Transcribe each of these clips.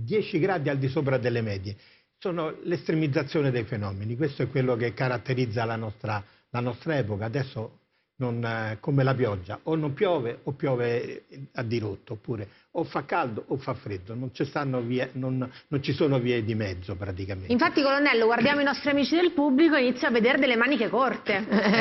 10 gradi al di sopra delle medie. Sono l'estremizzazione dei fenomeni, questo è quello che caratterizza la nostra epoca. Adesso come la pioggia, o non piove o piove a dirotto, oppure o fa caldo o fa freddo, non ci sono vie di mezzo praticamente. Infatti, colonnello, guardiamo i nostri amici del pubblico e inizio a vedere delle maniche corte.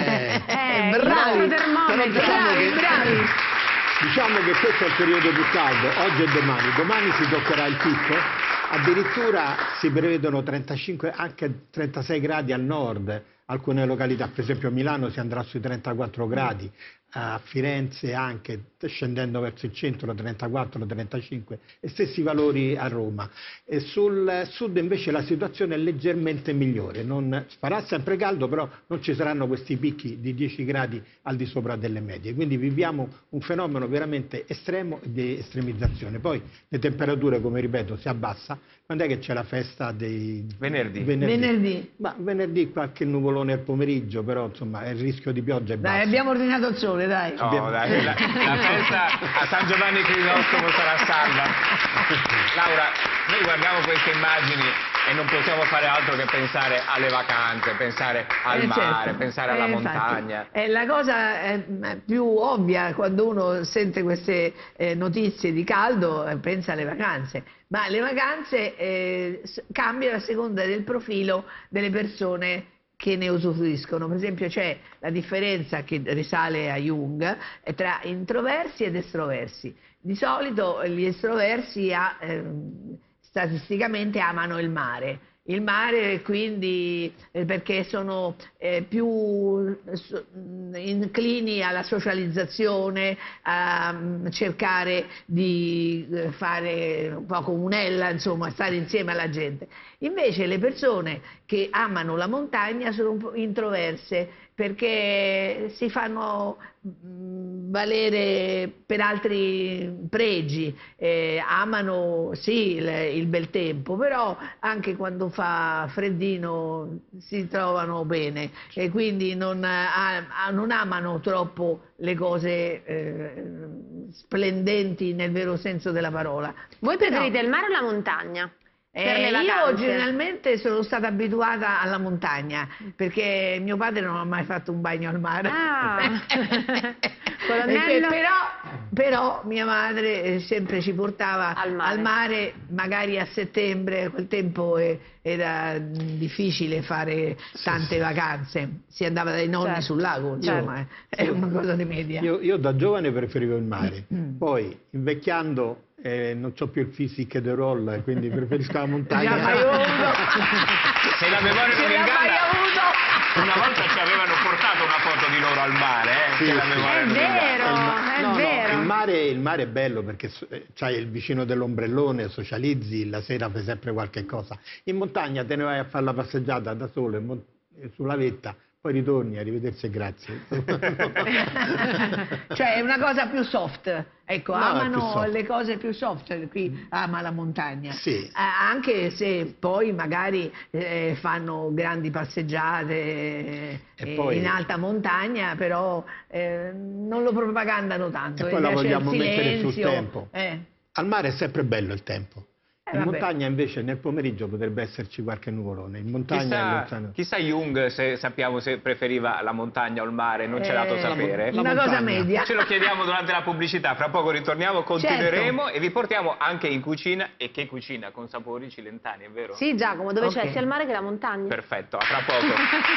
Bravi, bravi. Diciamo che questo è il periodo più caldo, oggi e domani si toccherà il picco, addirittura si prevedono 35, anche 36 gradi al nord, alcune località, per esempio a Milano si andrà sui 34 gradi, a Firenze anche, scendendo verso il centro 34-35 e stessi valori a Roma. E sul sud invece la situazione è leggermente migliore, farà sempre caldo, però non ci saranno questi picchi di 10 gradi al di sopra delle medie, quindi viviamo un fenomeno veramente estremo di estremizzazione. Poi le temperature, come ripeto, si abbassano. Quando è che c'è la festa dei... Venerdì. Ma venerdì qualche nuvolone al pomeriggio, però insomma il rischio di pioggia è basso. Dai, abbiamo ordinato il sole, dai. No, dai, la festa a San Giovanni Crisostomo sarà salva. Laura, noi guardiamo queste immagini e non possiamo fare altro che pensare alle vacanze, pensare al mare, certo. Pensare alla montagna. La cosa più ovvia quando uno sente queste notizie di caldo, pensa alle vacanze. Ma le vacanze cambiano a seconda del profilo delle persone che ne usufruiscono. Per esempio c'è la differenza che risale a Jung tra introversi ed estroversi. Di solito gli estroversi statisticamente amano il mare quindi perché sono più inclini alla socializzazione, a cercare di fare un po' comunella, insomma, stare insieme alla gente. Invece le persone che amano la montagna sono un po' introverse perché si fanno valere per altri pregi, amano sì il bel tempo, però anche quando fa freddino si trovano bene e quindi non amano troppo le cose splendenti nel vero senso della parola. Voi preferite il mare o la montagna? Io generalmente sono stata abituata alla montagna perché mio padre non ha mai fatto un bagno al mare. Però mia madre sempre ci portava al mare, magari a settembre. A quel tempo era difficile fare tante vacanze, si andava dai nonni sul lago, insomma, è una cosa di media. Io da giovane preferivo il mare, poi invecchiando non ho più il physique de roll, quindi preferisco la montagna. Se la memoria non mi inganna, una volta ci avevano portato una foto di loro al mare, Sì, se la memoria non mi inganna. È vero. Il mare è bello perché c'hai il vicino dell'ombrellone, socializzi, la sera fai sempre qualche cosa. In montagna te ne vai a fare la passeggiata da solo sulla vetta, poi ritorni, arrivederci e grazie. Cioè è una cosa più soft, ecco, No, amano le cose più soft, qui ama la montagna. Sì. Anche se poi magari fanno grandi passeggiate poi, in alta montagna, però non lo propagandano tanto. E poi la vogliamo mettere sul silenzio, tempo. Al mare è sempre bello il tempo. In montagna invece nel pomeriggio potrebbe esserci qualche nuvolone. In montagna chissà Jung se sappiamo se preferiva la montagna o il mare, non ce l'ha dato sapere. Una cosa media. Ce lo chiediamo durante la pubblicità, fra poco ritorniamo, continueremo e vi portiamo anche in cucina. E che cucina? Con sapori cilentani, è vero? Sì, Giacomo, dove c'è sia il mare che la montagna. Perfetto, a fra poco.